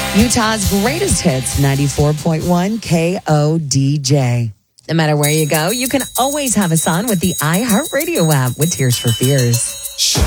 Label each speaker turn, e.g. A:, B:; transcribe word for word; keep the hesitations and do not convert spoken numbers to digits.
A: Utah's greatest hits, ninety-four point one K O D J. No matter where you go, you can always have us on with the iHeartRadio app with Tears for Fears.